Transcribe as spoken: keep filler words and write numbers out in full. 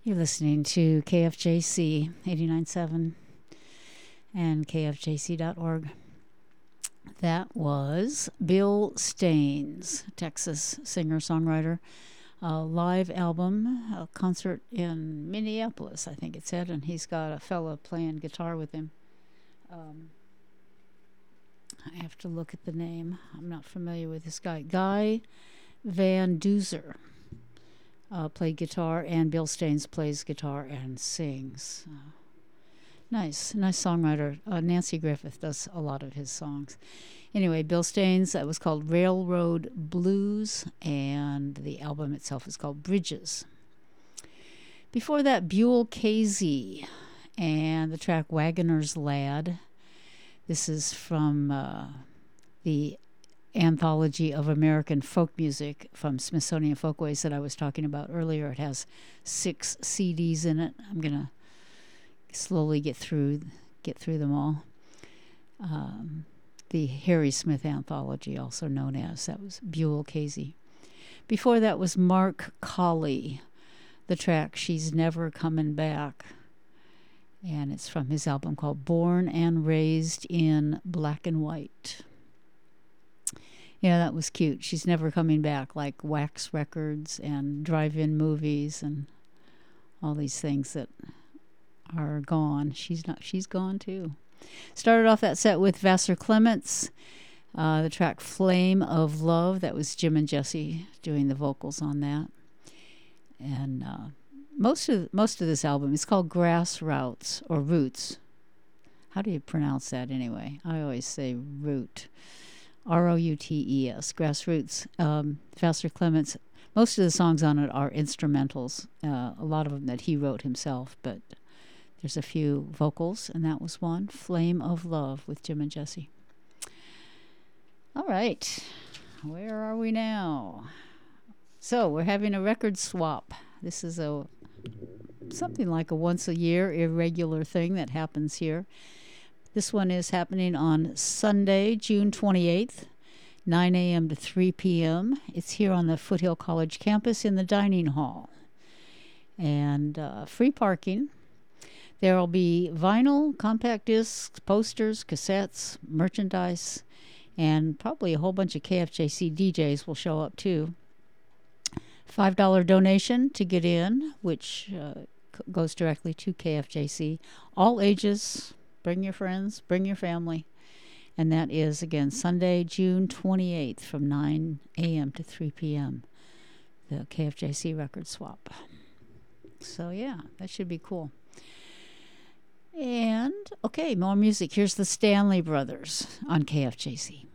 You're listening to K F J C eighty-nine point seven and K F J C dot org. That was Bill Staines, Texas singer-songwriter. A live album, a concert in Minneapolis, I think it said, and he's got a fella playing guitar with him. Um, I have to look at the name. I'm not familiar with this guy. Guy Van Duzer uh, played guitar, and Bill Staines plays guitar and sings. Uh, nice, nice songwriter. Uh, Nancy Griffith does a lot of his songs. Anyway, Bill Staines, that was called Railroad Blues, and the album itself is called Bridges. Before that, Buell Casey and the track Wagoner's Lad. This is from uh, the Anthology of American Folk Music from Smithsonian Folkways that I was talking about earlier. It has six C Ds in it. I'm going to slowly get through get through them all. Um, the Harry Smith Anthology, also known as. That was Buell Casey. Before that was Mark Colley, the track She's Never Coming Back. And it's from his album called Born and Raised in Black and White. Yeah, that was cute. She's Never Coming Back, like Wax Records and drive-in movies and all these things that are gone. She's not. She's gone too. Started off that set with Vassar Clements, uh, the track Flame of Love. That was Jim and Jesse doing the vocals on that. And uh, most of most of this album is called Grass Roots or Roots. How do you pronounce that anyway? I always say root. R O U T E S, Grassroots. Um, Vassar Clements. Most of the songs on it are instrumentals. Uh, a lot of them that he wrote himself, but there's a few vocals, and that was one. Flame of Love with Jim and Jesse. All right. Where are we now? So we're having a record swap. This is a something like a once a year irregular thing that happens here. This one is happening on Sunday, June twenty-eighth, nine a.m. to three p.m. It's here on the Foothill College campus in the dining hall. And uh, free parking. There will be vinyl, compact discs, posters, cassettes, merchandise, and probably a whole bunch of K F J C D Js will show up too. five dollars donation to get in, which uh, c- goes directly to K F J C. All ages, bring your friends, bring your family. And that is, again, Sunday, June twenty-eighth from nine a.m. to three p.m. The K F J C record swap. So, yeah, that should be cool. And, okay, more music. Here's the Stanley Brothers on K F J C.